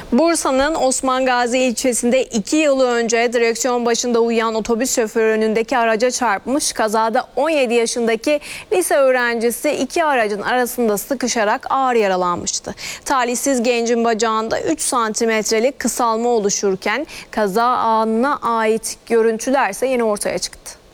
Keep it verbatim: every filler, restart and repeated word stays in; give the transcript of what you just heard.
Bursa'nın Osman Gazi ilçesinde iki yıl önce direksiyon başında uyuyan otobüs şoförü önündeki araca çarpmış. Kazada on yedi yaşındaki lise öğrencisi iki aracın arasında sıkışarak ağır yaralanmıştı. Talihsiz gencin bacağında üç santimetrelik kısalma oluşurken kaza anına ait görüntüler ise yeni ortaya çıktı.